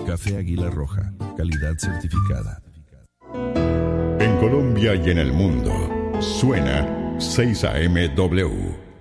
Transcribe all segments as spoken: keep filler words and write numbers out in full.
Café Águila Roja, calidad certificada. En Colombia y en el mundo, suena seis A M W.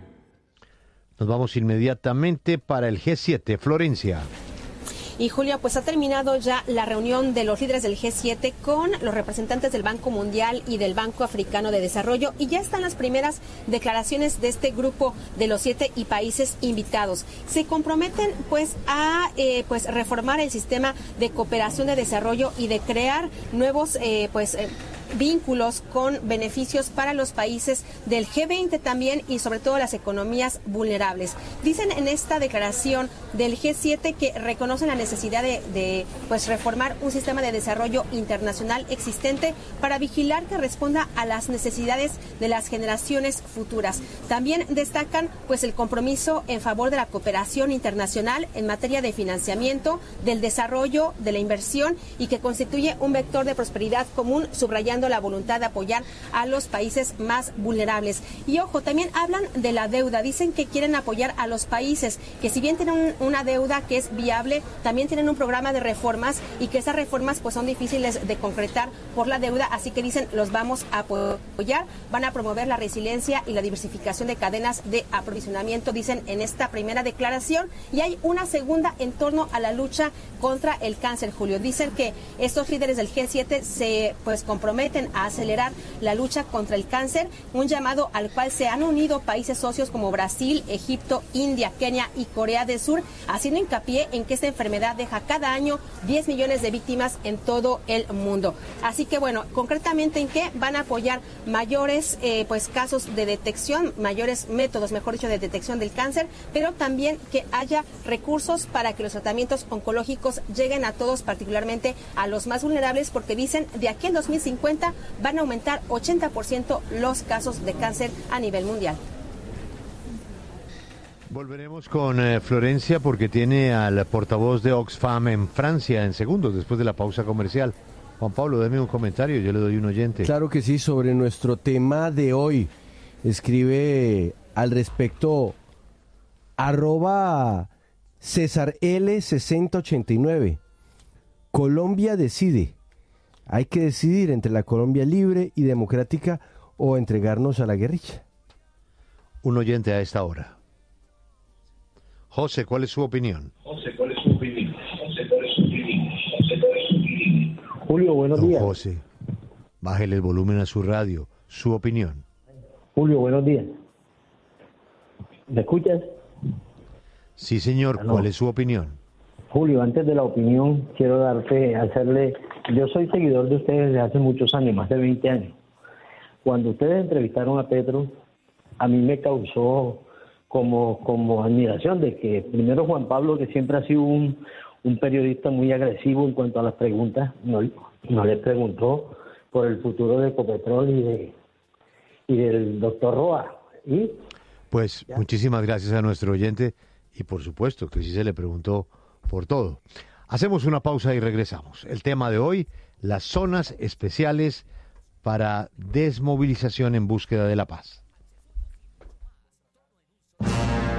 Nos vamos inmediatamente para el G siete, Florencia. Y Julio, pues ha terminado ya la reunión de los líderes del G siete con los representantes del Banco Mundial y del Banco Africano de Desarrollo, y ya están las primeras declaraciones de este grupo de los siete y países invitados. Se comprometen pues a eh, pues reformar el sistema de cooperación de desarrollo y de crear nuevos eh, pues eh, vínculos con beneficios para los países del G veinte también, y sobre todo las economías vulnerables. Dicen en esta declaración del G siete que reconocen la necesidad de, de pues reformar un sistema de desarrollo internacional existente para vigilar que responda a las necesidades de las generaciones futuras. También destacan pues el compromiso en favor de la cooperación internacional en materia de financiamiento, del desarrollo, de la inversión, y que constituye un vector de prosperidad común, subrayando la voluntad de apoyar a los países más vulnerables. Y ojo, también hablan de la deuda. Dicen que quieren apoyar a los países que, si bien tienen un, una deuda que es viable, también tienen un programa de reformas, y que esas reformas pues son difíciles de concretar por la deuda. Así que dicen, los vamos a apoyar, van a promover la resiliencia y la diversificación de cadenas de aprovisionamiento, dicen en esta primera declaración. Y hay una segunda en torno a la lucha contra el cáncer, Julio. Dicen que estos líderes del G siete se pues comprometen a acelerar la lucha contra el cáncer, un llamado al cual se han unido países socios como Brasil, Egipto, India, Kenia y Corea del Sur, haciendo hincapié en que esta enfermedad deja cada año diez millones de víctimas en todo el mundo. Así que bueno, concretamente en qué van a apoyar mayores eh, pues casos de detección, mayores métodos, mejor dicho, de detección del cáncer, pero también que haya recursos para que los tratamientos oncológicos lleguen a todos, particularmente a los más vulnerables, porque dicen de aquí al dos mil cincuenta van a aumentar ochenta por ciento los casos de cáncer a nivel mundial. Volveremos con eh, Florencia, porque tiene al portavoz de Oxfam en Francia en segundos, después de la pausa comercial. Juan Pablo, déme un comentario, yo le doy un oyente. Claro que sí, sobre nuestro tema de hoy. Escribe al respecto arroba César L sesenta ochenta y nueve. Colombia decide. Hay que decidir entre la Colombia libre y democrática o entregarnos a la guerrilla. Un oyente a esta hora. José, ¿cuál es su opinión? José, ¿cuál es su opinión? José, ¿cuál es su opinión? José, ¿cuál es su opinión? Julio, buenos Don días. José, bájele el volumen a su radio. Su opinión. Julio, buenos días. ¿Me escuchas? Sí, señor. Ah, no. ¿Cuál es su opinión? Julio, antes de la opinión, quiero darte, hacerle... Yo soy seguidor de ustedes desde hace muchos años, más de veinte años. Cuando ustedes entrevistaron a Petro, a mí me causó como, como admiración de que, primero, Juan Pablo, que siempre ha sido un, un periodista muy agresivo en cuanto a las preguntas, no, no le preguntó por el futuro de Ecopetrol y, de, y del doctor Roa. ¿Y? Pues ¿Ya? Muchísimas gracias a nuestro oyente, y por supuesto que sí se le preguntó por todo. Hacemos una pausa y regresamos. El tema de hoy, las zonas especiales para desmovilización en búsqueda de la paz.